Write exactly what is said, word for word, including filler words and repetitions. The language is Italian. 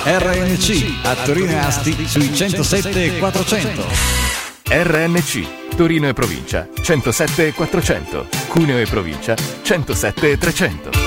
R N C a Torino e Asti sui centosette e quattrocento. R N C Torino e provincia centosette e quattrocento, Cuneo e provincia centosette e trecento.